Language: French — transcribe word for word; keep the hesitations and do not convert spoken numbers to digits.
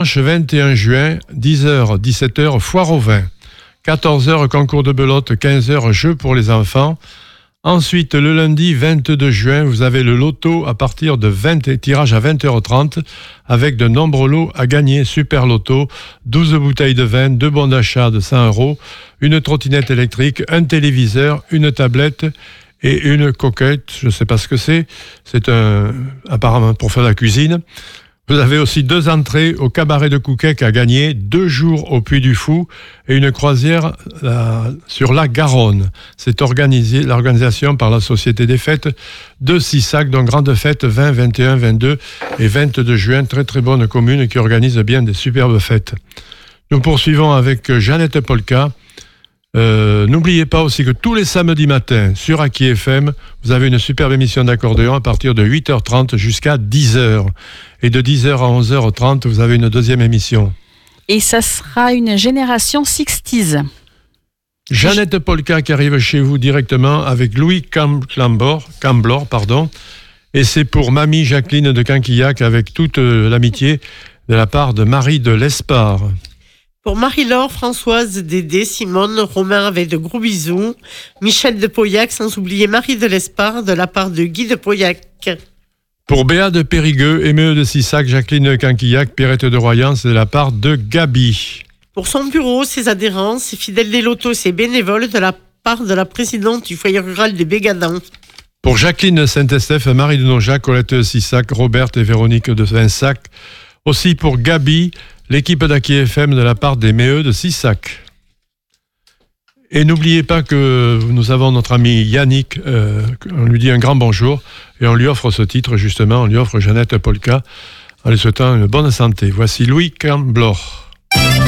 dimanche vingt et un juin, dix heures dix-sept heures, foire au vin. quatorze heures, concours de belote, quinze heures, jeux pour les enfants. Ensuite, le lundi vingt-deux juin, vous avez le loto à partir de vingt, tirage à vingt heures trente avec de nombreux lots à gagner. Super loto, douze bouteilles de vin, deux bons d'achat de cent euros, une trottinette électrique, un téléviseur, une tablette et une coquette. Je ne sais pas ce que c'est. C'est un, apparemment pour faire la cuisine. Vous avez aussi deux entrées au cabaret de Couquec à gagner, deux jours au Puy du Fou et une croisière euh, sur la Garonne. C'est organisé, l'organisation par la Société des Fêtes de Sissac, donc grande fête vingt, vingt et un, vingt-deux et vingt-deux juin. Très très bonne commune qui organise bien des superbes fêtes. Nous poursuivons avec Jeannette Polka. Euh, n'oubliez pas aussi que tous les samedis matins sur Aki F M, vous avez une superbe émission d'accordéon à partir de huit heures trente jusqu'à dix heures. Et de dix heures à onze heures trente, vous avez une deuxième émission. Et ça sera une génération soixante. Jeannette Polka qui arrive chez vous directement avec Louis Camblor, Camblor, pardon. Et c'est pour Mamie Jacqueline de Canquillac avec toute l'amitié de la part de Marie de Lespard. Pour Marie-Laure, Françoise, Dédé, Simone, Romain avec de gros bisous. Michel de Pauillac, sans oublier Marie de Lespard de la part de Guy de Pauillac. Pour Béa de Périgueux, Émeu de Sissac, Jacqueline de Canquillac, Pierrette de Royan, c'est de la part de Gabi. Pour son bureau, ses adhérents, ses fidèles des lotos, ses bénévoles de la part de la présidente du foyer rural de Bégadan. Pour Jacqueline Saint-Estèphe, Marie de Nojac, Colette de Sissac, Robert et Véronique de Vinsac. Aussi pour Gabi, l'équipe d'Aki F M de la part des Méeux de Sissac. Et n'oubliez pas que nous avons notre ami Yannick, euh, on lui dit un grand bonjour et on lui offre ce titre justement, on lui offre Jeannette Polka en lui souhaitant une bonne santé. Voici Louis Camblor.